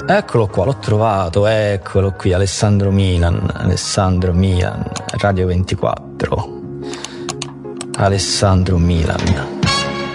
Eccolo qua, l'ho trovato, eccolo qui, Alessandro Milan, Radio 24. Alessandro Milan.